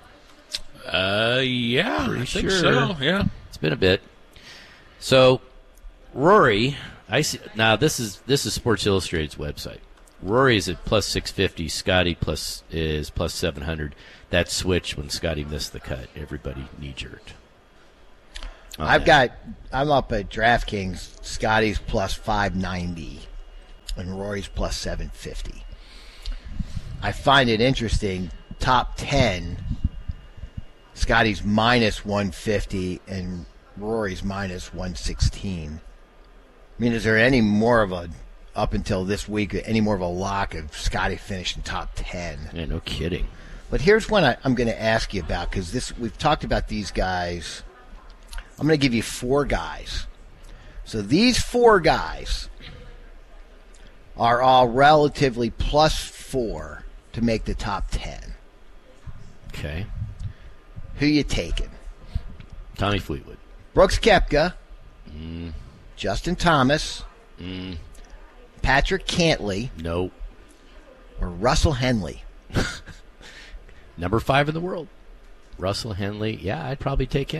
C: Yeah,
A: pretty
C: I think
A: sure.
C: so. Yeah,
A: it's been a bit. So, Rory, I see. Now this is Sports Illustrated's website. Rory is at plus 650. Scotty is plus 700. That switch when Scotty missed the cut. Everybody knee-jerked.
B: I'm up at DraftKings. Scotty's plus 590, and Rory's plus 750. I find it interesting. Top 10, Scotty's minus 150 and Rory's minus 116. I mean, is there any more of up until this week, any more of a lock of Scotty finishing top 10?
A: Yeah, no kidding.
B: But here's one I'm going to ask you about, because we've talked about these guys. I'm going to give you 4 guys. So these 4 guys are all relatively plus 4 to make the top 10.
A: Okay.
B: Who you taking?
A: Tommy Fleetwood.
B: Brooks Koepka. Justin Thomas. Patrick Cantlay.
A: Nope.
B: Or Russell Henley.
A: Number 5 in the world. Russell Henley. Yeah, I'd probably take him.